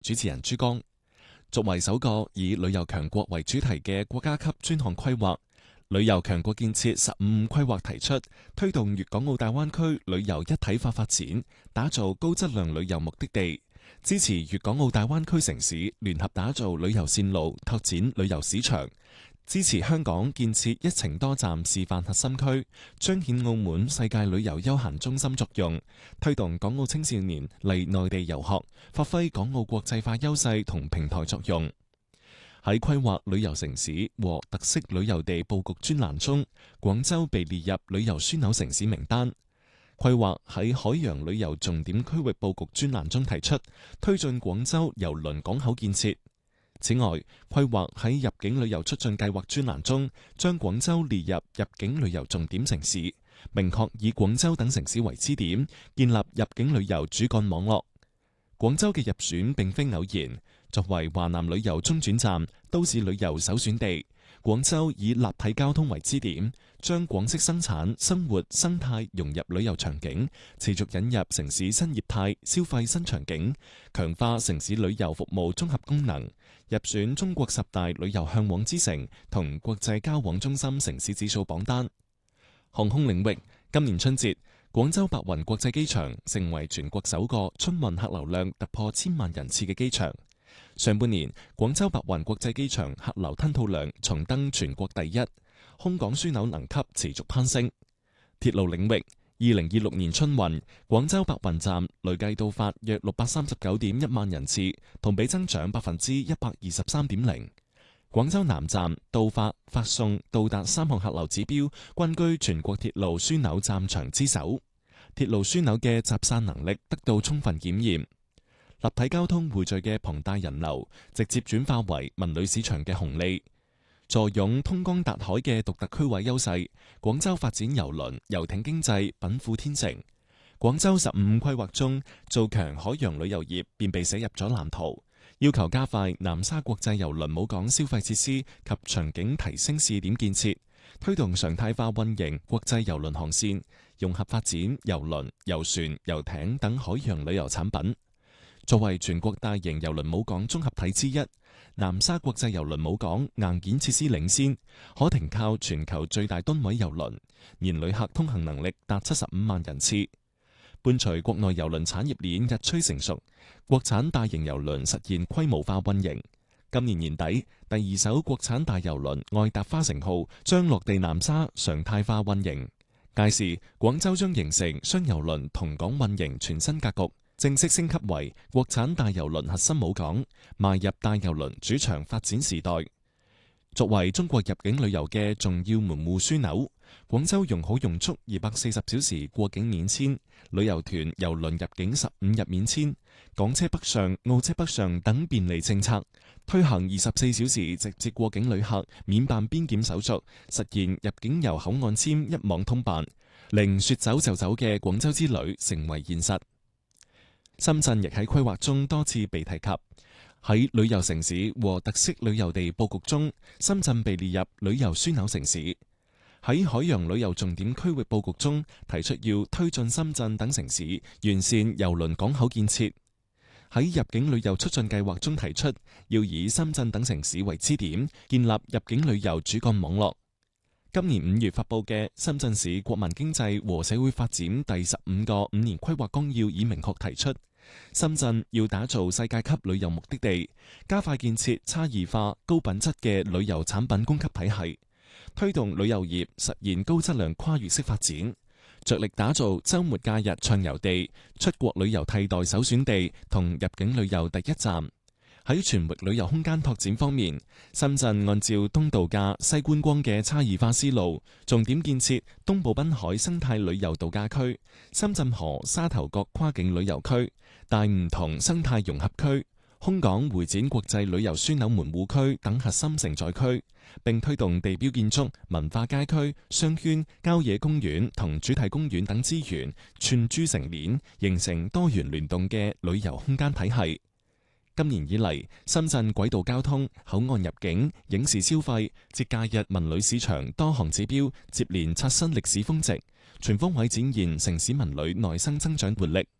主持人朱江。作為首個以旅遊強國為主題嘅國家級專項規劃，旅遊強國建設15規劃提出推動粵港澳大灣區旅遊一體化發展，打造高質量旅遊目的地，支持粵港澳大灣區城市聯合打造旅遊線路，拓展旅遊市場，支持香港建設一程多站示範核心區，彰顯澳門世界旅遊休閒中心作用，推動港澳青少年嚟內地遊學，發揮港澳國際化優勢同平台作用。喺規劃旅遊城市和特色旅遊地佈局專欄中，廣州被列入旅遊樞紐城市名單。規劃喺海洋旅遊重點區域佈局專欄中提出推進廣州郵輪港口建設。此外，規劃喺入境旅遊促進計劃專欄中，將廣州列入入境旅遊重點城市，明確以廣州等城市為支點，建立入境旅遊主幹網絡。廣州嘅入選並非偶然，作為華南旅遊中轉站、都市旅遊首選地，廣州以立體交通為支點，將廣式生產、生活、生態融入旅遊場景，持續引入城市新業態、消費新場景，強化城市旅遊服務綜合功能，入選中國10大旅遊向往之城同國際交往中心城市指數榜單。航空領域，今年春節，廣州白雲國際機場成為全國首個春運客流量突破1000萬人次嘅機場。上半年，廣州白雲國際機場客流吞吐量重登全國第一，空港樞紐能級持續攀升。鐵路領域，2026年春運，廣州白雲站累計到發約639.1萬人次，同比增長123.0%。廣州南站到發、發送、到達3項客流指標，均居全國鐵路樞紐站場之首。鐵路樞紐嘅集散能力得到充分檢驗。立體交通匯聚嘅龐大人流，直接轉化為文旅市場嘅紅利，坐擁通江達海嘅獨特區位優勢。廣州發展郵輪、遊艇經濟，稟賦天成。廣州15規劃中，做強海洋旅遊業便被寫入咗藍圖，要求加快南沙國際郵輪母港消費設施及場景提升試點建設，推動常態化運營國際郵輪航線，融合發展郵輪、遊船、遊艇等海洋旅遊產品。作為全國大型郵輪母港綜合體之一，南沙國際郵輪母港硬件設施領先，可停靠全球最大噸位郵輪，年旅客通行能力達75萬人次。伴隨國內郵輪產業鏈日趨成熟，國產大型郵輪實現規模化運營。今年年底，第2艘國產大郵輪愛達花城號將落地南沙常態化運營，屆時廣州將形成雙郵輪同港運營全新格局，正式升級為國產大郵輪核心母港，邁入大郵輪主場發展時代。作為中國入境旅遊嘅重要門戶樞紐，廣州用好用足240小時過境免簽，旅遊團郵輪入境15日免簽，港車北上、澳車北上等便利政策，推行24小時直接過境旅客免辦邊檢手續，實現入境遊口岸簽一網通辦，令說走就走嘅廣州之旅成為現實。深圳亦喺規劃中多次被提及，喺旅遊城市和特色旅遊地佈局中，深圳被列入旅遊樞紐城市。喺海洋旅遊重點區域佈局中，提出要推進深圳等城市完善郵輪港口建設。喺入境旅遊促進計劃中提出，要以深圳等城市為支點，建立入境旅遊主幹網絡。今年5月發佈嘅《深圳市國民經濟和社會發展第15個5年規劃綱要》已明確提出，深圳要打造世界級旅遊目的地，加快建設差異化、高品質嘅旅遊產品供給體系，推動旅遊業實現高質量跨越式發展，着力打造週末假日暢遊地、出國旅遊替代首選地同入境旅遊第一站。喺全域旅遊空間拓展方面，深圳按照東度假、西觀光嘅差異化思路，重點建設東部濱海生態旅遊度假區、深圳河沙頭角跨境旅遊區、大梧桐生態融合區、空港會展國際旅遊樞紐門戶區等核心承載區，並推動地標建築、文化街區、商圈、郊野公園同主題公園等資源串珠成鏈，形成多元聯動嘅旅遊空間體系。今年以嚟，深圳軌道交通、口岸入境、影視消費、節假日文旅市場多項指標接連刷新歷史峰值，全方位展現城市文旅內生增長活力。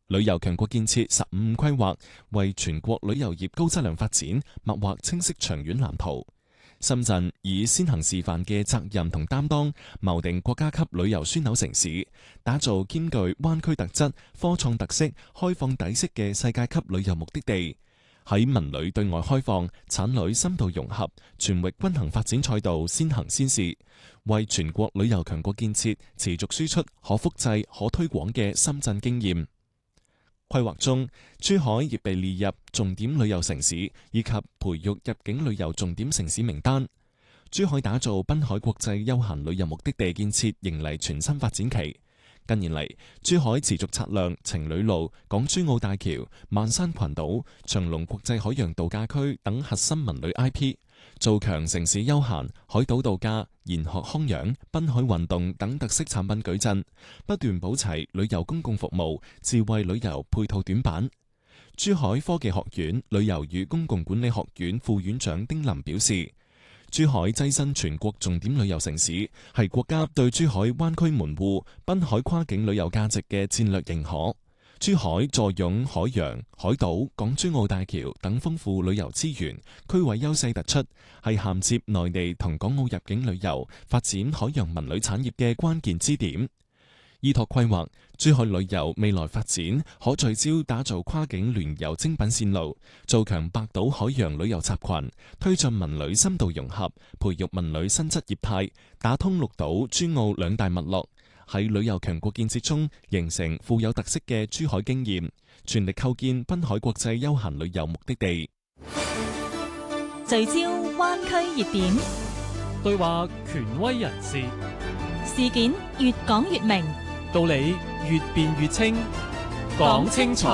旅遊強國建設15規劃為全國旅遊業高質量發展擘劃清晰長遠藍圖。深圳以先行示範嘅責任同擔當，謀定國家級旅遊樞紐城市，打造兼具灣區特質、科創特色、開放底色嘅世界級旅遊目的地。喺文旅對外開放、產旅深度融合、全域均衡發展賽道先行先試，為全國旅遊強國建設持續輸出可複製、可推廣嘅深圳經驗。規劃中，珠海亦被列入重點旅遊城市以及培育入境旅遊重點城市名單。珠海打造濱海國際休閒旅遊目的地建設迎嚟全新發展期。近年嚟，珠海持續擦亮情侶路、港珠澳大橋、萬山群島、長隆國際海洋度假區等核心文旅 IP，做強城市休閒、海島度假、研學康養、濱海運動等特色產品矩陣，不斷補齊旅遊公共服務、智慧旅遊配套短板。珠海科技學院旅遊與公共管理學院副院長丁林表示，珠海躋身全國重點旅遊城市，係國家對珠海灣區門戶、濱海跨境旅遊價值嘅戰略認可。珠海坐擁海洋、海島、港珠澳大橋等豐富旅遊資源，區位優勢突出，係銜接內地同港澳入境旅遊、發展海洋文旅產業嘅關鍵支點。依託規劃，珠海旅遊未來發展可聚焦打造跨境聯遊精品線路，做強百島海洋旅遊集群，推進文旅深度融合，培育文旅新質業態，打通陸島珠澳兩大脈絡，喺旅遊強國建設中形成富有特色嘅珠海經驗，全力構建濱海國際休閒旅遊目的地。 聚焦灣區熱點， 對話權威人士， 事件越講越明， 道理越辯越清，講清楚。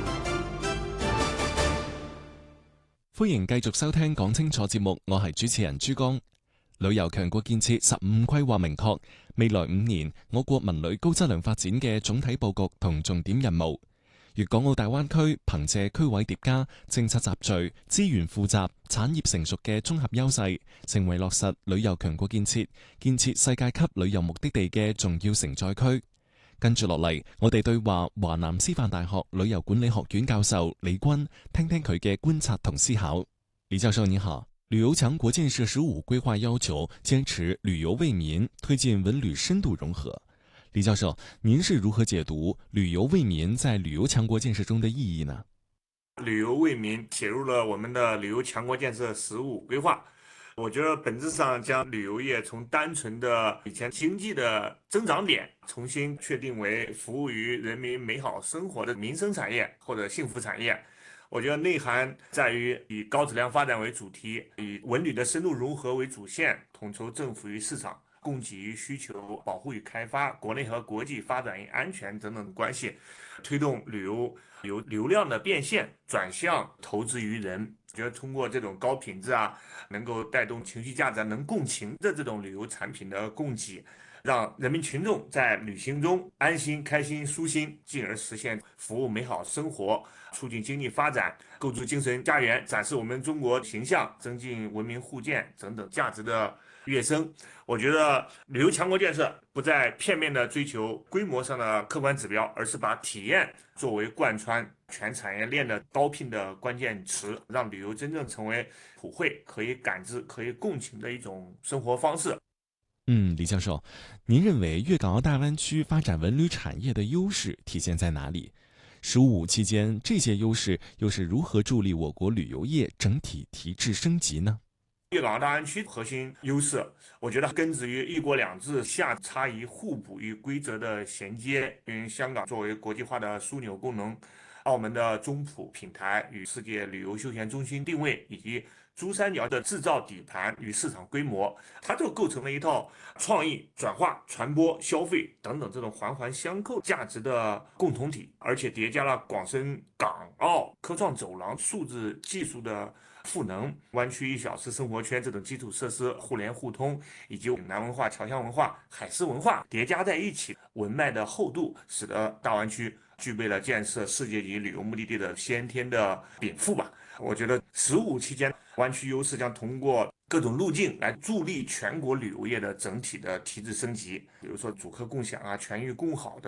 歡迎繼續收聽講清楚節目，我係主持人珠江。旅遊強國建設15規劃明確，未來5年我國文旅高質量發展嘅總體佈局同重點任務。粵港澳大灣區憑借區位疊加、政策集聚、資源富集、產業成熟嘅綜合優勢，成為落實旅遊強國建設世界級旅遊目的地嘅重要承載區。跟住落嚟，我哋對話華南師範大學旅遊管理學院教授李軍，聽聽佢嘅觀察同思考。李教授你好，旅遊強國建設15規劃要求堅持旅遊為民，推進文旅深度融合。李教授，您是如何解讀旅遊為民在旅遊強國建設中的意義呢？ 旅遊為民寫入了我們的旅遊強國建設15規劃，我覺得本質上將旅遊業從單純的以前經濟的增長點，重新確定為服務於人民美好生活的民生產業或者幸福產業。我覺得內涵在於以高質量發展為主題，以文旅的深度融合為主線，統籌政府與市場、供給與需求、保護與開發、國內和國際發展與安全等等關係，推動旅遊由流量的變現轉向投資於人。我覺得通過這種高品質能夠帶動情緒價值、能共情的這種旅遊產品的供給，讓人民群眾在旅行中安心、開心、舒心，進而實現服務美好生活，促進經濟發展，構築精神家園，展示我們中國形象，增進文明互鑑等等價值的躍升。我覺得旅遊強國建設不再片面的追求規模上的客觀指標，而是把體驗作為貫穿全產業鏈的高頻的關鍵詞，讓旅遊真正成為普惠、可以感知、可以共情的一種生活方式。 李教授，您認為粵港澳大灣區發展文旅產業的優勢體現在哪裡？15期間，這些優勢又是如何助力我國旅遊業整體提質升級呢？ 粵港澳大灣區核心優勢，我覺得根植於一國兩制下差異互補與規則的銜接。因為香港作為國際化的樞紐功能，澳門的中葡品牌與世界旅遊休閒中心定位，以及珠三角的製造底盤與市場規模，它就構成了一套創意、轉化、傳播、消費等等這種環環相扣價值的共同體，而且疊加了廣深港澳科創走廊數字技術的賦能，灣區1小時生活圈這種基礎設施互聯互通，以及嶺南文化、僑鄉文化、海事文化疊加在一起，文脈的厚度，使得大灣區具備了建設世界級旅遊目的地的先天的稟賦吧。我覺得15期間，灣區優勢將通過各種路徑來助力全國旅遊業的整體的提質升級，比如說主客共享全域共好的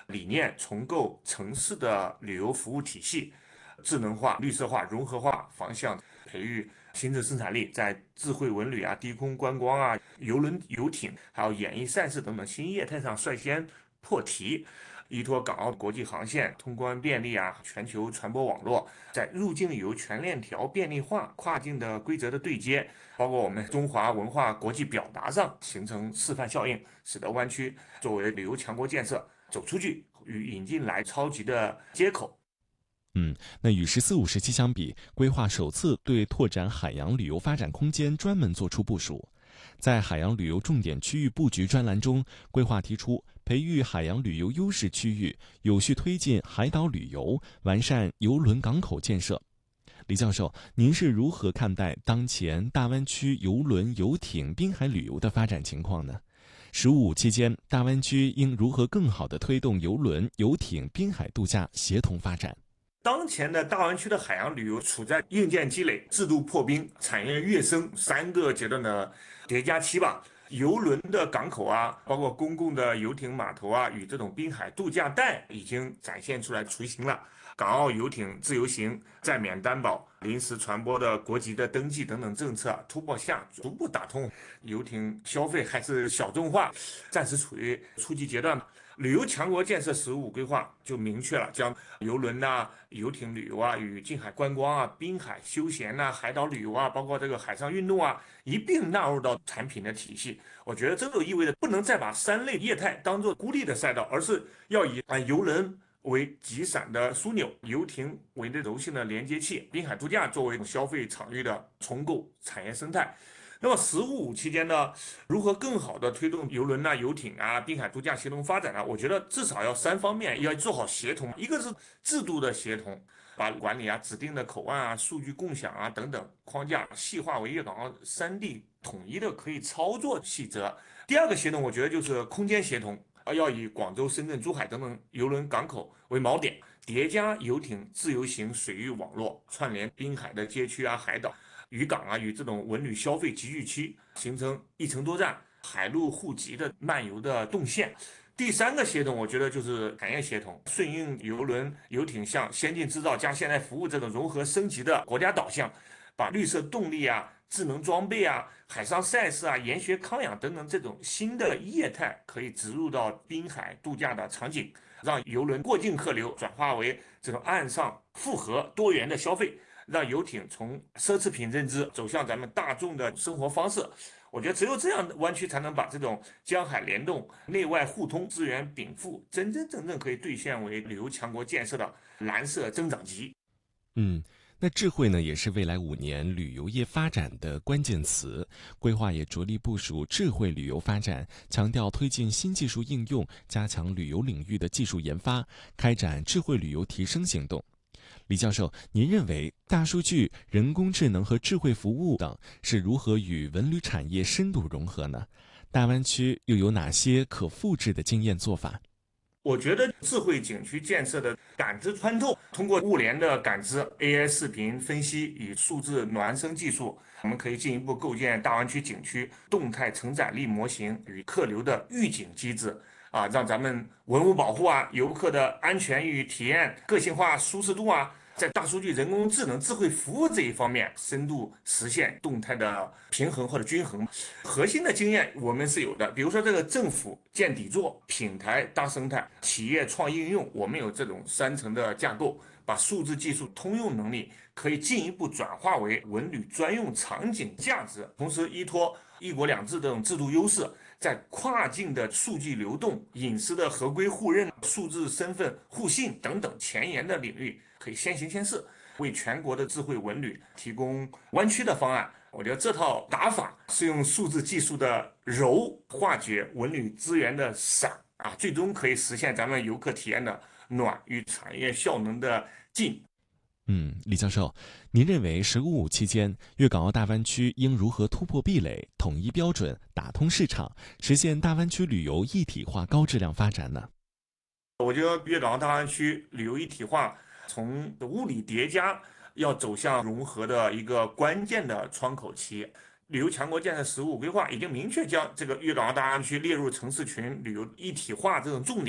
理念，重构城市的旅游服务体系，智能化、绿色化、融合化方向，培育新质生产力，在智慧文旅啊、低空观光啊、邮轮、游艇，还有演艺赛事等等新业态上率先破题。依托港澳国际航线通关便利啊，全球传播网络，在入境旅游全链条便利化、跨境的规则的对接，包括我们中华文化国际表达上形成示范效应，使得湾区作为旅游强国建设走出去与引进来超级的接口。 那与“十四五”时期相比，规划首次对拓展海洋旅游发展空间专门作出部署。在海洋旅游重点区域布局专栏中，规划提出培育海洋旅游优势区域，有序推进海岛旅游，完善邮轮港口建设。李教授，您是如何看待当前大湾区邮轮、游艇、滨海旅游的发展情况呢？“15+5”期间，大湾区应如何更好地推动邮轮、游艇、滨海度假协同发展？ 当前的大湾区的海洋旅游处在硬件积累、制度破冰、产业跃升3个阶段的叠加期吧。邮轮的港口啊，包括公共的游艇码头啊，与这种滨海度假带已经展现出来雏形了。港澳游艇自由行、暂免担保、临时船舶的国籍的登记等等政策突破下，逐步打通游艇消费还是小众化，暂时处于初级阶段。旅游强国建设15规划就明确了，将邮轮呐、游艇旅游啊与近海观光啊、滨海休闲呐、海岛旅游啊，包括这个海上运动啊，一并纳入到产品的体系。我觉得这就意味着不能再把3类业态当做孤立的赛道，而是要以邮轮为集散的枢纽，游艇为的柔性的连接器，滨海度假作为消费场域的重构产业生态。那么15+5期间呢，如何更好的推动邮轮啊、游艇啊、滨海度假协同发展呢？我觉得至少要3方面要做好协同，一个是制度的协同，把管理啊、指定的口岸啊、数据共享啊等等框架细化为粤港澳3地统一的可以操作细则。第二个协同，我觉得就是空间协同，要以广州、深圳、珠海等等邮轮港口为锚点，叠加游艇自由行水域网络，串联滨海的街区啊、海岛。渔港啊与这种文旅消费集聚区形成一城多站、海陆互集的漫游的动线。第3个协同，我觉得就是产业协同，顺应邮轮、游艇向先进制造加现代服务这种融合升级的国家导向，把绿色动力啊、智能装备啊、海上赛事啊、研学康养等等这种新的业态可以植入到滨海度假的场景，让邮轮过境客流转化为这种岸上复合多元的消费。让游艇从奢侈品认知走向咱们大众的生活方式。我觉得只有这样，湾区才能把这种江海联动、内外互通、资源禀赋，真正可以兑现为旅游强国建设的蓝色增长极。 那智慧呢，也是未来5年旅游业发展的关键词。规划也着力部署智慧旅游发展，强调推进新技术应用，加强旅游领域的技术研发，开展智慧旅游提升行动。李教授，您认为大数据、人工智能和智慧服务等是如何与文旅产业深度融合呢？大湾区又有哪些可复制的经验做法？ 我觉得智慧景区建设的感知穿透，通过物联的感知、AI 视频分析与数字孪生技术，我们可以进一步构建大湾区景区动态承载力模型与客流的预警机制。让咱们文物保护啊、游客的安全与体验、个性化、舒适度啊，在大数据、人工智能、智慧服务这一方面，深度实现动态的平衡或者均衡。核心的经验我们是有的，比如说这个政府建底座、品牌大生态、企业创应用，我们有这种3层的架构，把数字技术通用能力可以进一步转化为文旅专用场景价值，同时依托1国2制这种制度优势。在跨境的数据流动、隐私的合规互认、数字身份互信等等前沿的领域，可以先行先试，为全国的智慧文旅提供湾区的方案。我觉得这套打法是用数字技术的柔化解文旅资源的散最终可以实现咱们游客体验的暖与产业效能的进。 李教授，您认为15+5期间，粤港澳大湾区应如何突破壁垒、统一标准、打通市场，实现大湾区旅游一体化高质量发展呢？ 我觉得粤港澳大湾区旅游一体化从物理叠加要走向融合的一个关键的窗口期。旅游强国建设15规划已经明确将这个粤港澳大湾区列入城市群旅游一体化这种重点。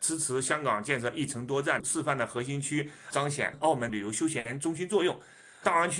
支持香港建设一城多站示范的核心区，彰显澳门旅游休闲中心作用。大湾区